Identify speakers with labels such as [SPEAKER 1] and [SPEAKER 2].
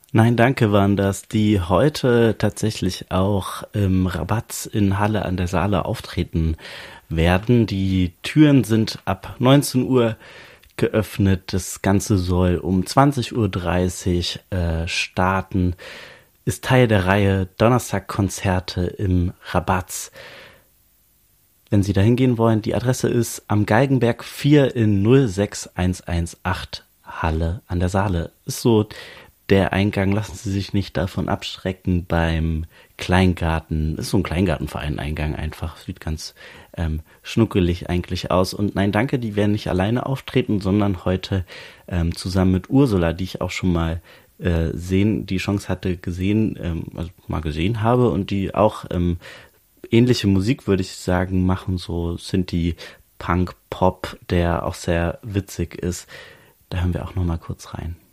[SPEAKER 1] Nein, danke waren das, die heute tatsächlich auch im Rabatz in Halle an der Saale auftreten werden. Die Türen sind ab 19 Uhr geöffnet. Das Ganze soll um 20:30 Uhr starten. Ist Teil der Reihe Donnerstagkonzerte im Rabatz. Wenn Sie da hingehen wollen, die Adresse ist am Galgenberg 4 in 06118 Halle an der Saale. Ist so der Eingang, lassen Sie sich nicht davon abschrecken beim Kleingarten. Ist so ein Kleingartenverein-Eingang einfach. Sieht ganz schnuckelig eigentlich aus. Und nein, danke, die werden nicht alleine auftreten, sondern heute zusammen mit Ursula, die ich auch schon mal die Chance hatte also mal gesehen habe und die auch ähnliche Musik, würde ich sagen, machen. So sind die Punk-Pop, der auch sehr witzig ist. Da hören wir auch noch mal kurz rein.